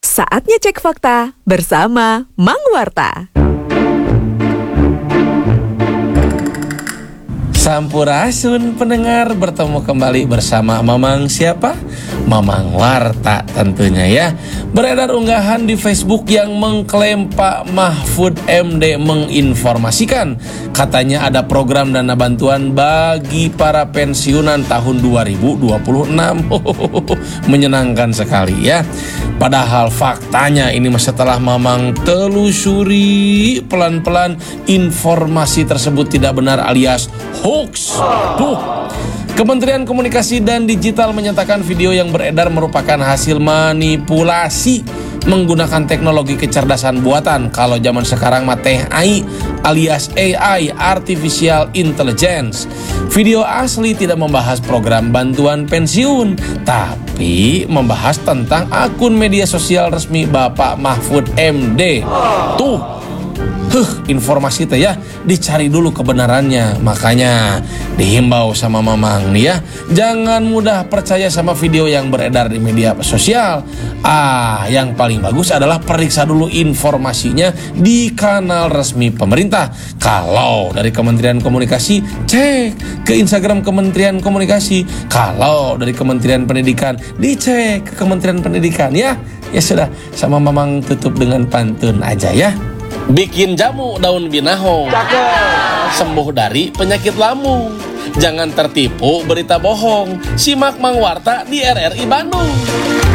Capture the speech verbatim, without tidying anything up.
Saatnya cek fakta bersama Mang Warta. Sampurasun pendengar, bertemu kembali bersama Mamang siapa? Mamang Warta tentunya ya. Beredar unggahan di Facebook yang mengklaim Pak Mahfud M D menginformasikan katanya ada program dana bantuan bagi para pensiunan tahun dua ribu dua puluh enam. Menyenangkan sekali ya. Padahal faktanya ini setelah Mamang telusuri pelan-pelan, informasi tersebut tidak benar alias hoax. Tuh, Kementerian Komunikasi dan Digital menyatakan video yang beredar merupakan hasil manipulasi menggunakan teknologi kecerdasan buatan. Kalau zaman sekarang mah teh A I alias A I, Artificial Intelligence. Video asli tidak membahas program bantuan pensiun, tapi membahas tentang akun media sosial resmi Bapak Mahfud M D. Tuh, Huh, informasi teh ya dicari dulu kebenarannya. Makanya dihimbau sama Mamang nih ya, jangan mudah percaya sama video yang beredar di media sosial. Ah, yang paling bagus adalah periksa dulu informasinya di kanal resmi pemerintah. Kalau dari Kementerian Komunikasi, cek ke Instagram Kementerian Komunikasi. Kalau dari Kementerian Pendidikan, dicek ke Kementerian Pendidikan ya. Ya sudah, sama Mamang tutup dengan pantun aja ya. Bikin jamu daun binaho, sembuh dari penyakit lambung. Jangan tertipu berita bohong. Simak Mang Warta di R R I Bandung.